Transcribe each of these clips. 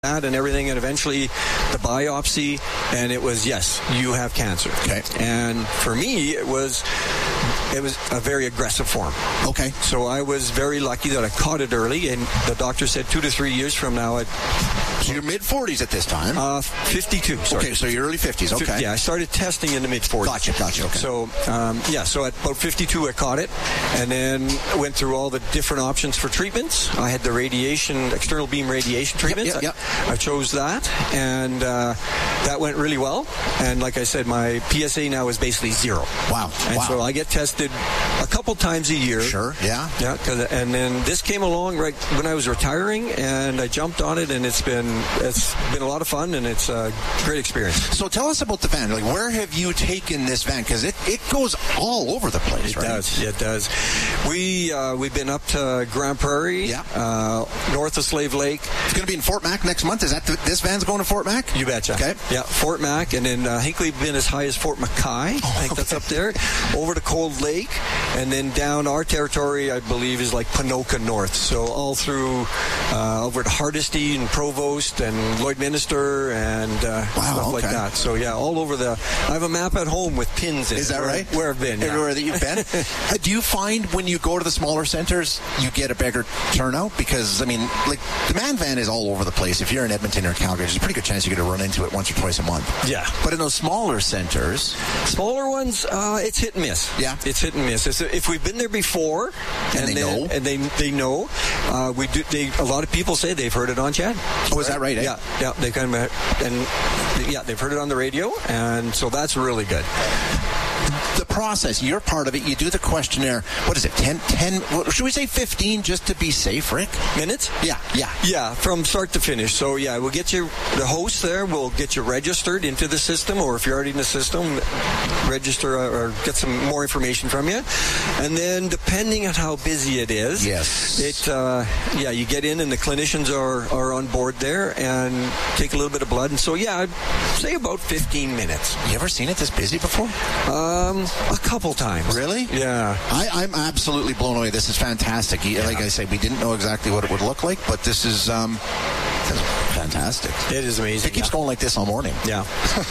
that and everything, and eventually the biopsy, and it was, yes, you have cancer. Okay. And for me, it was a very aggressive form. Okay. So I was very lucky that I caught it early, and the doctor said 2 to 3 years from now. So you're mid-40s at this time? 52, sorry. Okay, so you're early 50s, okay. Yeah, I started testing in the mid-40s. Gotcha, okay. So, so at about 52 I caught it, and then went through all the different options for treatments. I had the external beam radiation treatments. Yep. I chose that, and that went really well. And like I said, my PSA now is basically 0. Wow. So I get tested a couple times a year. Sure, yeah. Yeah, and then this came along right when I was retiring, and I jumped on it, and it's been a lot of fun, and it's a great experience. So tell us about the van. Like, where have you taken this van? Because it goes all over the place, right? It does. We've been up to Grand Prairie, north of Slave Lake. It's going to be in Fort Mac next month. Is that this van's going to Fort Mac? You betcha. Okay. Yeah, Fort Mac, and then I think we've been as high as Fort Mackay. I think that's up there. Over to Cold Lake, and then down our territory, I believe, is like Ponoka North. So all through over to Hardisty and Provost and Lloydminster and stuff like that. So yeah, all over I have a map at home with pins in it. Is that right? Where I've been. Everywhere that you've been? Do you find when you go to the smaller centers, you get a bigger turnout? Because, I mean, like, the man van is all over the place. If you're in Edmonton or Calgary, there's a pretty good chance you're going to run into it once or twice a month. Yeah. But in those smaller centers... Smaller ones, it's hit and miss. Yeah. It's hit and miss. If we've been there before... And they know. A lot of people say they've heard it on Chad. Oh, is that right? Eh? Yeah. They kind of... they've heard it on the radio, and so that's really good. The process, you're part of it. You do the questionnaire. What is it, 10 should we say 15 just to be safe, Rick? Minutes? Yeah, from start to finish. So, we'll get you, the host there will get you registered into the system, or if you're already in the system, register or get some more information from you. And then, depending on how busy it is, you get in and the clinicians are on board there and take a little bit of blood. And so, I'd say about 15 minutes. You ever seen it this busy before? A couple times. Really? Yeah. I'm absolutely blown away. This is fantastic. Like I said, we didn't know exactly what it would look like, but this is fantastic. It is amazing. It keeps going like this all morning. Yeah.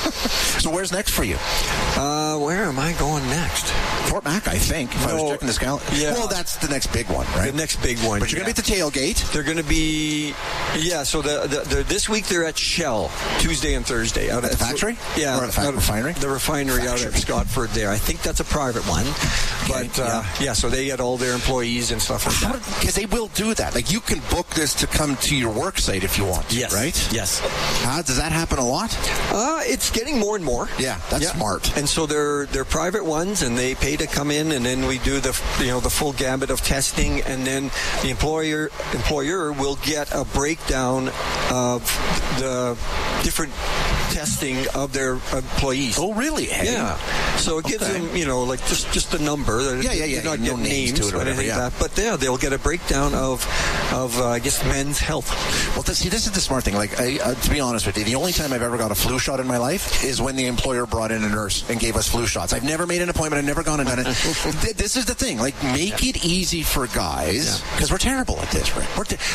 So where's next for you? Where am I going next? Fort Mac, I think. If I was checking this calendar. Yeah. Well, that's the next big one, right? The next big one. But you're going to be at the tailgate. They're going to be, so this week they're at Shell, Tuesday and Thursday. Out at the factory? Yeah. Or the refinery? The refinery out at Scotford there. I think that's a private one. Okay, but, so they get all their employees and stuff like that. Because they will do that. Like, you can book this to come to your work site if you want to, yes. Right? Yes. Does that happen a lot? It's getting more and more. Yeah, that's smart. And so they're private ones, and they pay to come in, and then we do the full gambit of testing, and then the employer will get a breakdown of the different testing of their employees. Oh, really? Hey? Yeah. So it gives them, just a number. They're not no getting names to it or anything like that. But they'll get a breakdown of I guess, men's health. Well, this is the smart thing. Like, to be honest with you, the only time I've ever got a flu shot in my life is when the employer brought in a nurse and gave us flu shots. I've never made an appointment. I've never gone and done it. This is the thing. Like, make it easy for guys, because we're terrible at this, right?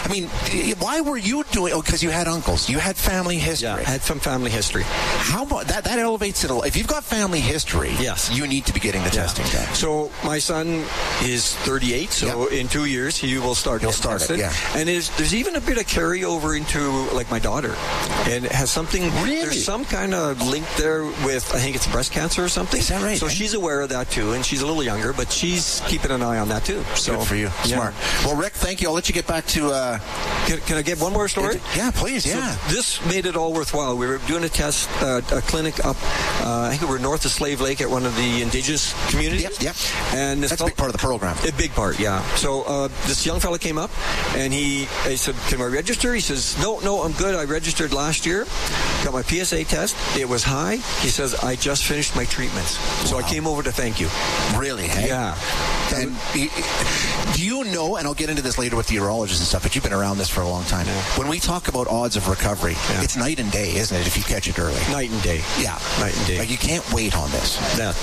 Why were you doing? Oh, because you had uncles. You had family history. Yeah, I had some family history. How about that elevates it a lot. If you've got family history, yes, you need to be getting the testing done. So my son is 38, so in 2 years he will start. He'll start tested. it, yeah. And there's even a bit of carryover into, like, my daughter. And it has something, there's some kind of link there with, I think it's breast cancer or something. Is that right? So she's aware of that too, and she's a little younger, but she's keeping an eye on that too. So, good for you. Smart. Well, Rick, thank you. I'll let you get back to... Can I get one more story? Yeah, please, yeah. So this made it all worthwhile. We were doing a test, a clinic up, I think we were north of Slave Lake at one of the indigenous communities. Yep. And that's a big part of the program. A big part, yeah. So this young fella came up, and I said, can I register? He says, no, I'm good. I registered last year. Got my PSA test. It was high. He says, I just finished my treatments. So I came over to thank you. Really? Hey? Yeah. And do you know, and I'll get into this later with the urologists and stuff, but you've been around this for a long time. Yeah. When we talk about odds of recovery, it's night and day, isn't it, if you catch it early? Night and day. Yeah. Night and day. Like, you can't wait on this.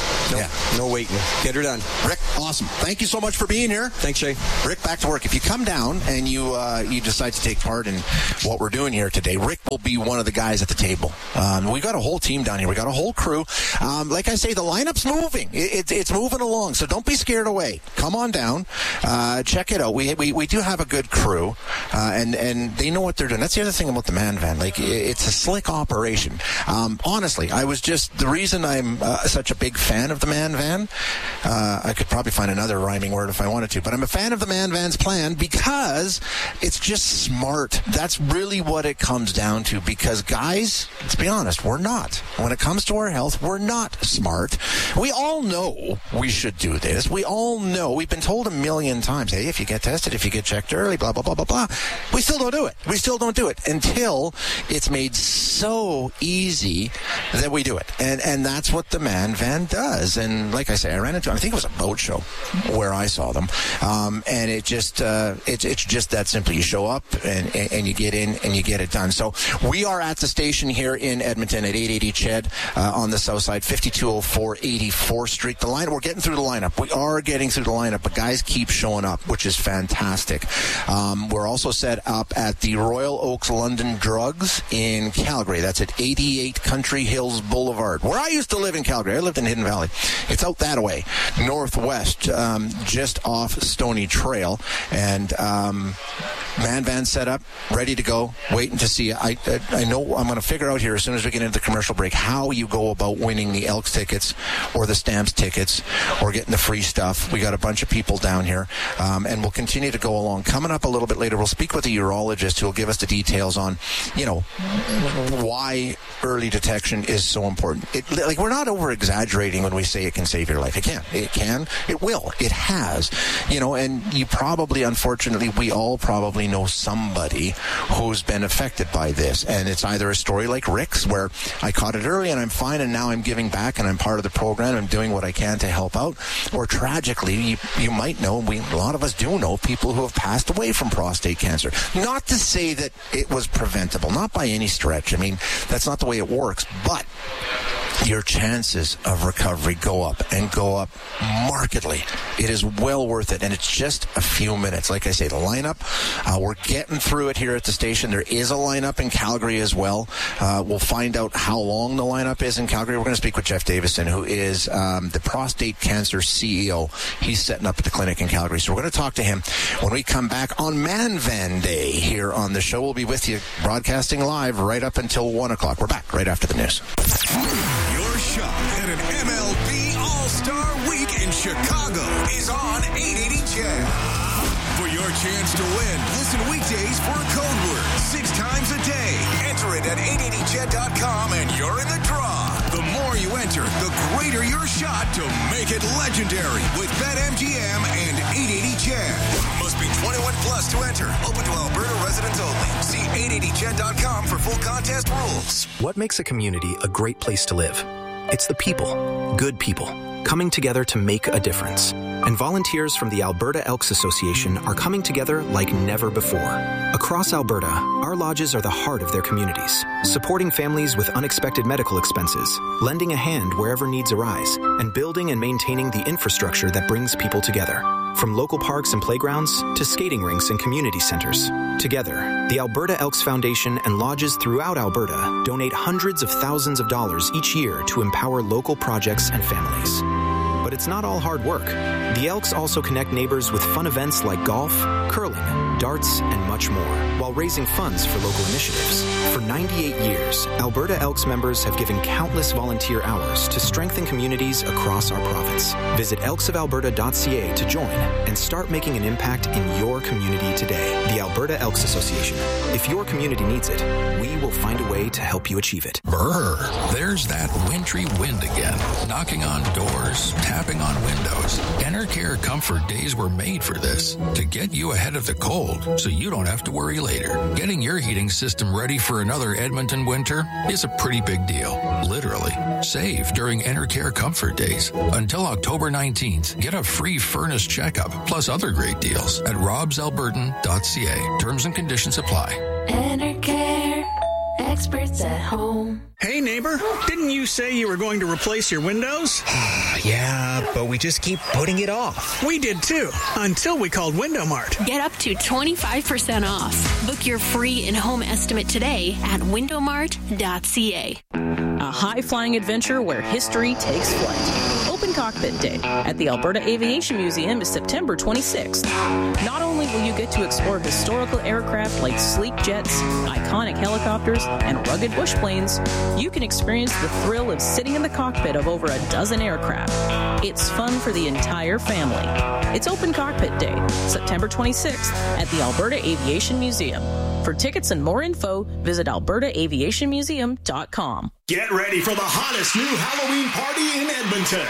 No waiting. Get her done. Rick, awesome. Thank you so much for being here. Thanks, Shay. Rick, back to work. If you come down and you decide to take part in what we're doing here today, Rick will be one of the guys at the table. We got a whole team down here. We got a whole crew. Like I say, the lineup's moving. It's moving along, so don't be scared away. Come on down. Check it out. We do have a good crew, and they know what they're doing. That's the other thing about the Man Van. Like, it's a slick operation. Honestly, the reason I'm such a big fan of the Man Van, I could probably find another rhyming word if I wanted to, but I'm a fan of the Man Van's plan because it's just smart. That's really what it comes down to, because guys, let's be honest, we're not. When it comes to our health, we're not smart. We all know we should do this. We all know. We've been told a million times, hey, if you get tested, if you get checked early, blah, blah, blah, blah, blah. We still don't do it. We still don't do it until it's made so easy that we do it. And that's what the Man Van does. And like I say, I think it was a boat show where I saw them. And it's just that simple. You show up and you get in and you get it done. So we are at the station here in Edmonton at 880 Ched on the south side, 5204 84th Street. We're getting through the lineup. We are getting through the lineup, but guys keep showing up, which is fantastic. We're also set up at the Royal Oaks London Drugs in Calgary. That's at 88 Country Hills Boulevard, where I used to live in Calgary. I lived in Hidden Valley. It's out that way, northwest, just off Stony Trail. And Man Van set up, ready to go, waiting to see. I know I'm going to figure out here as soon as we get into the commercial break how you go about winning the Elks tickets or the Stamps tickets or getting the free stuff. We got a bunch of people down here, and we'll continue to go along. Coming up a little bit later, we'll speak with a urologist who will give us the details on, why early detection is so important. We're not over-exaggerating when we say it can save your life. It can. It will. It has. And you probably, unfortunately, we all probably know somebody who's been affected by this. And it's either a story like Rick's, where I caught it early and I'm fine and now I'm giving back and I'm part of the program. I'm doing what I can to help out. Or tragically, you might know, a lot of us do know, people who have passed away from prostate cancer. Not to say that it was preventable, not by any stretch. I mean, that's not the way it works, but your chances of recovery go up and go up markedly. It is well worth it, and it's just a few minutes. Like I say, the lineup, we're getting through it here at the station. There is a lineup in Calgary as well. We'll find out how long the lineup is in Calgary. We're going to speak with Jeff Davison, who is the prostate cancer CEO. He's setting up at the clinic in Calgary. So we're going to talk to him when we come back on Man Van Day here on the show. We'll be with you broadcasting live right up until 1 o'clock. We're back right after the news. Your shot at an MLB All-Star Week in Chicago is on 880 Ched. For your chance to win, listen weekdays for a code word 6 times a day. Enter it at 880ched.com and you're in the draw. The more you enter, the greater your shot to make it legendary with BetMGM and 880 Ched. Must be 21 plus to enter. Open to Alberta residents only. See 880ched.com for full contest rules. What makes a community a great place to live? It's the people, good people, coming together to make a difference. And volunteers from the Alberta Elks Association are coming together like never before. Across Alberta, our lodges are the heart of their communities, supporting families with unexpected medical expenses, lending a hand wherever needs arise, and building and maintaining the infrastructure that brings people together. From local parks and playgrounds to skating rinks and community centers. Together, the Alberta Elks Foundation and lodges throughout Alberta donate hundreds of thousands of dollars each year to empower local projects and families. But it's not all hard work. The Elks also connect neighbors with fun events like golf, curling, darts, and much more, while raising funds for local initiatives. For 98 years, Alberta Elks members have given countless volunteer hours to strengthen communities across our province. Visit elksofalberta.ca to join and start making an impact in your community today. The Alberta Elks Association. If your community needs it, we will find a way to help you achieve it. Brr, there's that wintry wind again, knocking on doors, tapping on windows. Enercare Comfort Days were made for this, to get you ahead of the cold cold, so you don't have to worry later. Getting your heating system ready for another Edmonton winter is a pretty big deal. Literally. Save during Enercare Comfort Days. Until October 19th, get a free furnace checkup, plus other great deals at robsalbertan.ca. Terms and conditions apply. Enercare. Experts at home. Hey neighbor, didn't you say you were going to replace your windows? Yeah, but we just keep putting it off. We did too, until we called Window Mart. Get up to 25% off. Book your free in-home estimate today at windowmart.ca. A high-flying adventure where history takes flight. Open Cockpit Day at the Alberta Aviation Museum is September 26th. Not only will you get to explore historical aircraft like sleek jets, iconic helicopters, and rugged bush planes, you can experience the thrill of sitting in the cockpit of over a dozen aircraft. It's fun for the entire family. It's Open Cockpit Day, September 26th at the Alberta Aviation Museum. For tickets and more info, visit albertaaviationmuseum.com. Get ready for the hottest new Halloween party in Edmonton.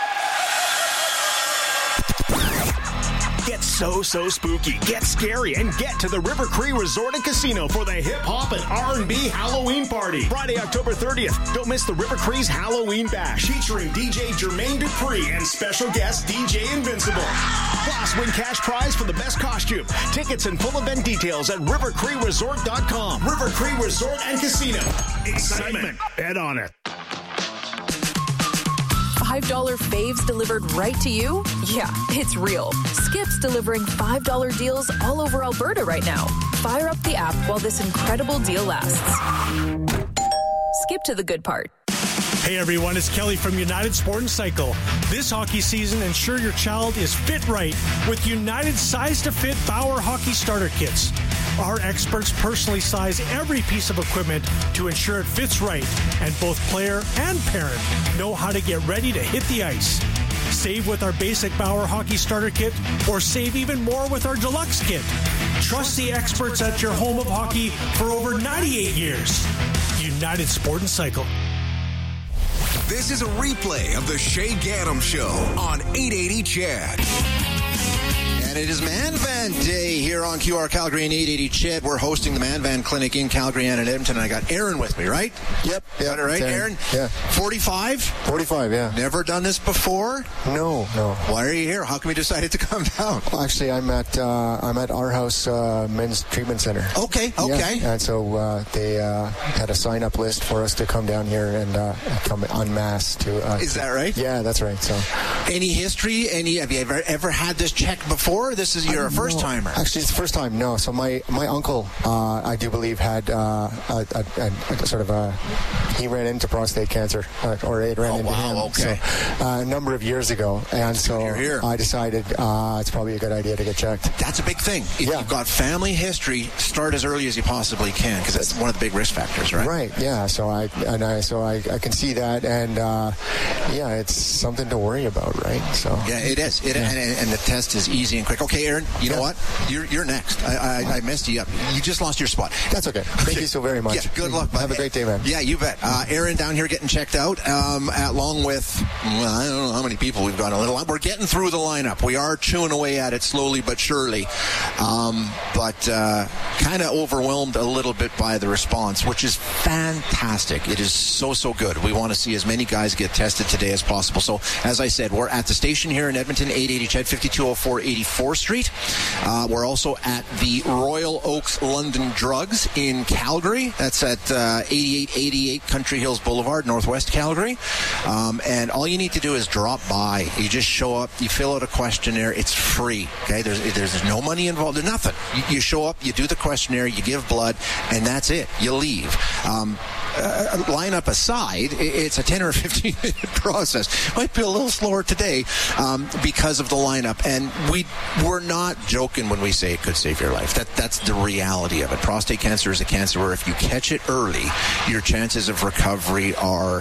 Get so spooky, get scary, and get to the River Cree Resort and Casino for the hip-hop and R&B Halloween party. Friday, October 30th. Don't miss the River Cree's Halloween Bash, featuring DJ Jermaine Dupree and special guest DJ Invincible. Plus, win cash prize for the best costume. Tickets and full event details at rivercreeresort.com. River Cree Resort and Casino. Excitement. Bet on it. $5 faves delivered right to you? Yeah, it's real. Skip's delivering $5 deals all over Alberta right now. Fire up the app while this incredible deal lasts. Skip to the good part. Hey everyone, it's Kelly from United Sport and Cycle. This hockey season, ensure your child is fit right with United Size to Fit Bauer Hockey Starter Kits. Our experts personally size every piece of equipment to ensure it fits right, and both player and parent know how to get ready to hit the ice. Save with our basic Bauer Hockey Starter Kit, or save even more with our deluxe kit. Trust the experts at your home of hockey for over 98 years. United Sport and Cycle. This is a replay of the Shay Gaddam Show on 880 CHED. And it is Man Van Day here on QR Calgary and 880 CHED. We're hosting the Man Van Clinic in Calgary and in Edmonton. And I got Aaron with me, right? Yep. Got it right, Aaron? Yeah. 45? 45, yeah. Never done this before? No. Why are you here? How come you decided to come down? Well, actually, I'm at Our House Men's Treatment Center. Okay. Yeah. And so they had a sign-up list for us to come down here and come en masse to... Is that right? Yeah, that's right. So, any history? Have you ever had this checked before? This is your first timer. Actually, it's the first time. No. So my uncle, I do believe, had a sort of a... He ran into prostate cancer, or it ran into him. Okay. So, a number of years ago. And so I decided it's probably a good idea to get checked. That's a big thing. If you've got family history, start as early as you possibly can, because that's one of the big risk factors, right? Right, yeah. So I can see that, and it's something to worry about, right? So yeah, it is. And the test is easy and quick. Okay, Aaron, you know what? You're next. I messed you up. You just lost your spot. That's okay. Thank you so very much. Yeah, good luck, buddy. Have a great day, man. Yeah, you bet. Aaron down here getting checked out, along with, I don't know how many people we've got. We're getting through the lineup. We are chewing away at it slowly but surely, but kind of overwhelmed a little bit by the response, which is fantastic. It is so good. We want to see as many guys get tested today as possible. So, as I said, we're at the station here in Edmonton, 880 CHED, 5204 84th Street. We're also at the Royal Oaks London Drugs in Calgary. That's at 8888 Country Hills Boulevard, Northwest Calgary. And all you need to do is drop by. You just show up, you fill out a questionnaire. It's free. Okay, there's no money involved. There's nothing. You show up, you do the questionnaire, you give blood, and that's it. You leave. Lineup aside, it's a 10 or 15 minute process. Might be a little slower today because of the lineup. And we're not joking when we say it could save your life. That's the reality of it. Prostate cancer is a cancer where if you catch it early, your chances of recovery are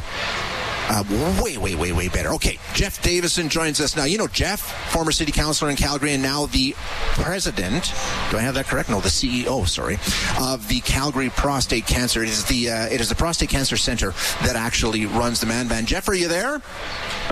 way better. Okay, Jeff Davison joins us now. You know Jeff, former city councilor in Calgary and now the president, do I have that correct? No, the CEO, sorry, of the Calgary Prostate Cancer. It is the Prostate Cancer Center that actually runs the Man Van. Jeff, are you there?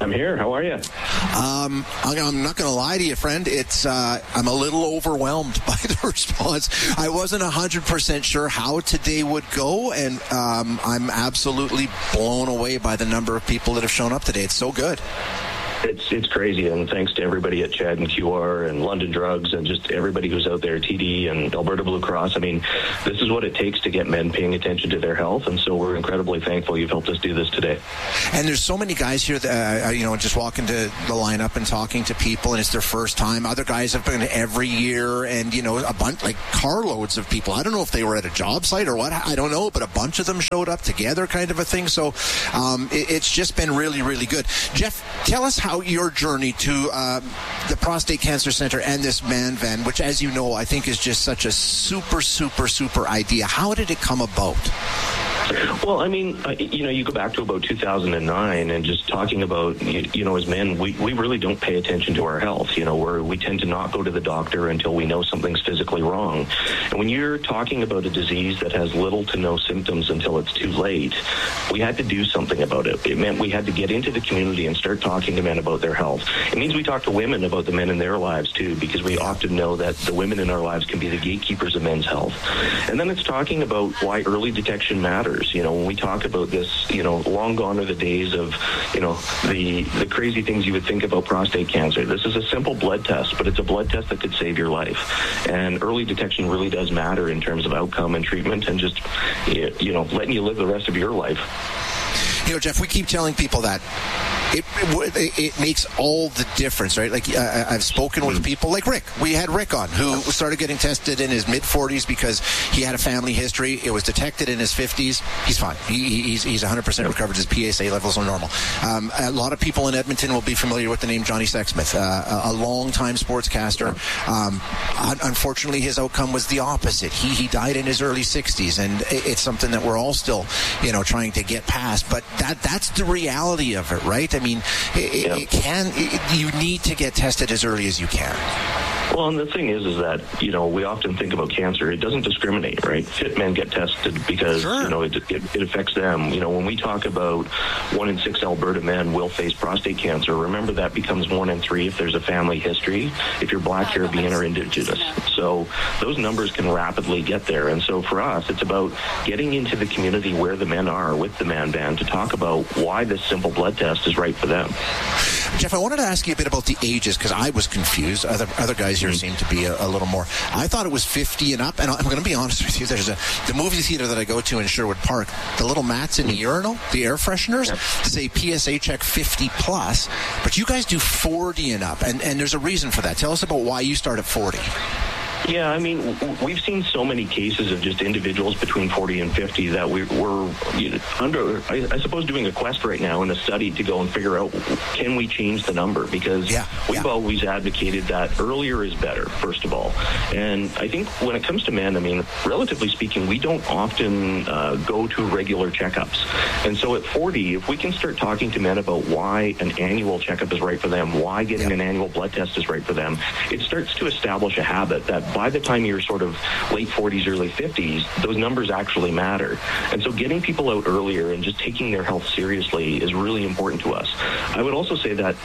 I'm here. How are you? I'm not going to lie to you, friend. It's I'm a little overwhelmed by the response. I wasn't 100% sure how today would go, and I'm absolutely blown away by the number of people that have shown up today. It's so good. It's crazy, and thanks to everybody at Chad and QR and London Drugs and just everybody who's out there, TD and Alberta Blue Cross. I mean, this is what it takes to get men paying attention to their health, and so we're incredibly thankful you've helped us do this today. And there's so many guys here that, just walking to the lineup and talking to people, and it's their first time. Other guys have been every year, and, a bunch, like carloads of people. I don't know if they were at a job site or what, I don't know, but a bunch of them showed up together kind of a thing. So it's just been really, really good. Jeff, tell us how your journey to the Prostate Cancer Center and this man van, which, as you know, I think is just such a super, super, super idea. How did it come about? Well, I mean, you go back to about 2009 and just talking about, as men, we really don't pay attention to our health. We tend to not go to the doctor until we know something's physically wrong. And when you're talking about a disease that has little to no symptoms until it's too late, we had to do something about it. It meant we had to get into the community and start talking to men about their health. It means we talk to women about the men in their lives, too, because we often know that the women in our lives can be the gatekeepers of men's health. And then it's talking about why early detection matters. When we talk about this, long gone are the days of, the crazy things you would think about prostate cancer. This is a simple blood test, but it's a blood test that could save your life. And early detection really does matter in terms of outcome and treatment and just, letting you live the rest of your life. Jeff, we keep telling people that it makes all the difference, right? Like I've spoken with people like Rick. We had Rick on, who started getting tested in his mid-40s because he had a family history. It was detected in his 50s. He's fine. He's 100% recovered. His PSA levels are normal. A lot of people in Edmonton will be familiar with the name Johnny Sexsmith, a long-time sportscaster. Unfortunately, his outcome was the opposite. He died in his early 60s, and it's something that we're all still, trying to get past. But that's the reality of it, right? I mean, you need to get tested as early as you can. Well, and the thing is that, we often think about cancer. It doesn't discriminate, right? Fit men get tested because, it affects them. When we talk about 1 in 6 Alberta men will face prostate cancer, remember that becomes 1 in 3 if there's a family history, if you're Black, Caribbean, or Indigenous. So those numbers can rapidly get there. And so for us, it's about getting into the community where the men are with the man band to talk about why this simple blood test is right for them. Jeff, I wanted to ask you a bit about the ages because I was confused. Other guys here seem to be a little more. I thought it was 50 and up, and I'm going to be honest with you. There's the movie theater that I go to in Sherwood Park. The little mats in the urinal, the air fresheners, say PSA check 50 plus, but you guys do 40 and up, and there's a reason for that. Tell us about why you start at 40. Yeah, I mean, we've seen so many cases of just individuals between 40 and 50 that we're under, I suppose, doing a quest right now in a study to go and figure out, can we change the number? Because we've always advocated that earlier is better, first of all. And I think when it comes to men, I mean, relatively speaking, we don't often go to regular checkups. And so at 40, if we can start talking to men about why an annual checkup is right for them, why getting an annual blood test is right for them, it starts to establish a habit that by the time you're sort of late 40s, early 50s, those numbers actually matter. And so getting people out earlier and just taking their health seriously is really important to us. I would also say that,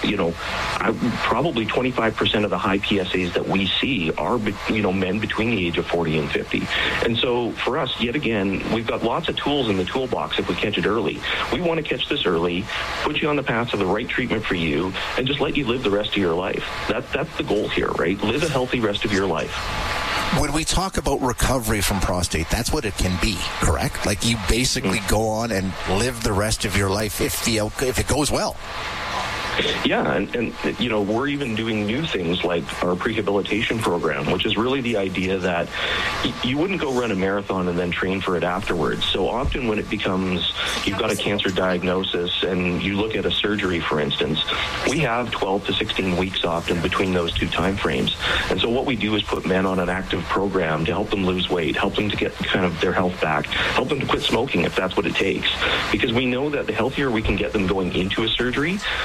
probably 25% of the high PSAs that we see are, men between the age of 40 and 50. And so for us, yet again, we've got lots of tools in the toolbox if we catch it early. We want to catch this early, put you on the path to the right treatment for you, and just let you live the rest of your life. That's the goal here, right? Live a healthy rest of your life. When we talk about recovery from prostate, that's what it can be, correct? Like you basically go on and live the rest of your life if it goes well. Yeah, and we're even doing new things like our prehabilitation program, which is really the idea that you wouldn't go run a marathon and then train for it afterwards. So often when it becomes, you've got a cancer diagnosis and you look at a surgery, for instance, we have 12 to 16 weeks often between those two time frames. And so what we do is put men on an active program to help them lose weight, help them to get kind of their health back, help them to quit smoking if that's what it takes. Because we know that the healthier we can get them going into a surgery, the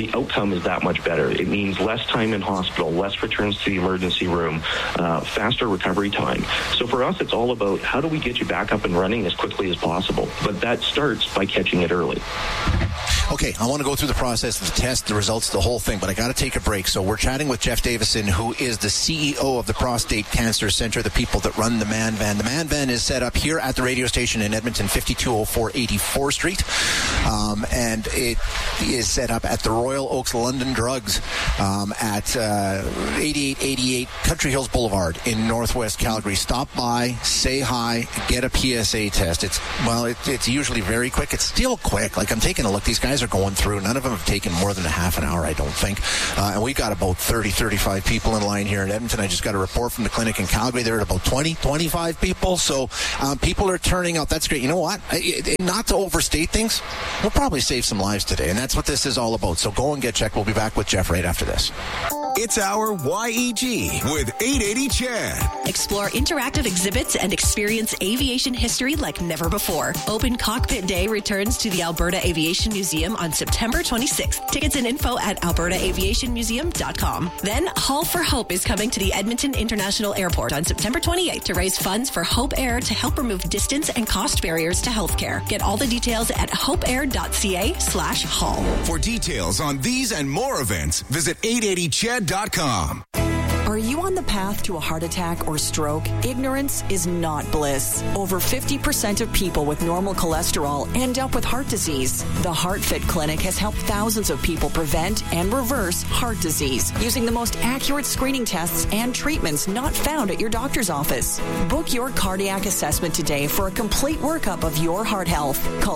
the outcome is that much better. It means less time in hospital, less returns to the emergency room, faster recovery time. So for us, it's all about how do we get you back up and running as quickly as possible. But that starts by catching it early. Okay, I want to go through the process, the test, the results, the whole thing, but I got to take a break. So we're chatting with Jeff Davison, who is the CEO of the Prostate Cancer Center, the people that run the Man Van. The Man Van is set up here at the radio station in Edmonton, 5204 84th Street, and it is set up at the Royal Oaks London Drugs at 8888 Country Hills Boulevard in Northwest Calgary. Stop by, say hi, get a PSA test. It's usually very quick. It's still quick. Like, I'm taking a look. These guys are going through. None of them have taken more than a half an hour, I don't think. And we've got about 30, 35 people in line here in Edmonton. I just got a report from the clinic in Calgary. They're at about 20, 25 people. So people are turning out. That's great. You know what? Not to overstate things, we'll probably save some lives today. And that's what this is all about. So go and get checked. We'll be back with Jeff right after this. It's our YEG with 880 Chad. Explore interactive exhibits and experience aviation history like never before. Open Cockpit Day returns to the Alberta Aviation Museum on September 26th. Tickets and info at albertaaviationmuseum.com. Then Haul for Hope is coming to the Edmonton International Airport on September 28th to raise funds for Hope Air to help remove distance and cost barriers to healthcare. Get all the details at hopeair.ca/haul. For details on these and more events, visit 880chad.com. Are you on the path to a heart attack or stroke? Ignorance is not bliss. Over 50% of people with normal cholesterol end up with heart disease. The HeartFit Clinic has helped thousands of people prevent and reverse heart disease using the most accurate screening tests and treatments not found at your doctor's office. Book your cardiac assessment today for a complete workup of your heart health. Call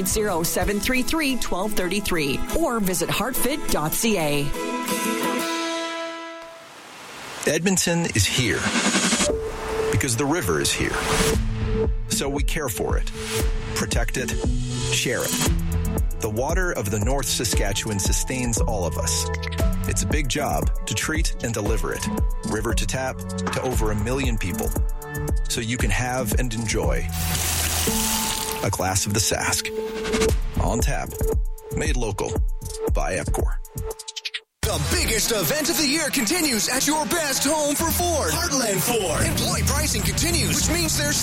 780-733-1233 or visit heartfit.ca. Edmonton is here because the river is here. So we care for it, protect it, share it. The water of the North Saskatchewan sustains all of us. It's a big job to treat and deliver it, river to tap, to over 1 million people. So you can have and enjoy a glass of the Sask. On tap, made local by Epcor. The biggest event of the year continues at your best home for Ford. Heartland Ford. Employee pricing continues, which means there's